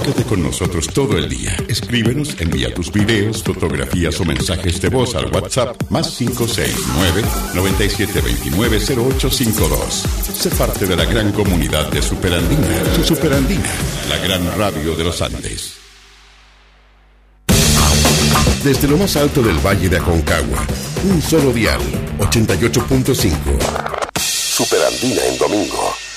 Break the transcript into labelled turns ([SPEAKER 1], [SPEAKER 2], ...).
[SPEAKER 1] Comunícate con nosotros todo el día. Escríbenos, envía tus videos, fotografías o mensajes de voz al WhatsApp más 569-9729-0852. Sé parte de la gran comunidad de Superandina. Superandina, la gran radio de los Andes. Desde lo más alto del Valle de Aconcagua, un solo dial, 88.5. Superandina en domingo.